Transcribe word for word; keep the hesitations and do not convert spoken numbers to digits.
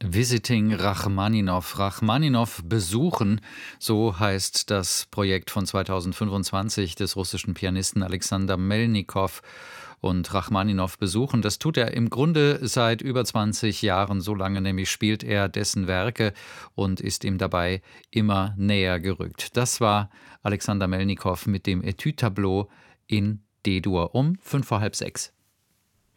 Visiting Rachmaninow. Rachmaninow besuchen, so heißt das Projekt von zweitausendfünfundzwanzig des russischen Pianisten Alexander Melnikow. Und Rachmaninow besuchen, das tut er im Grunde seit über zwanzig Jahren. So lange nämlich spielt er dessen Werke und ist ihm dabei immer näher gerückt. Das war Alexander Melnikow mit dem Etüde-Tableau in D-Dur um fünf vor halb sechs.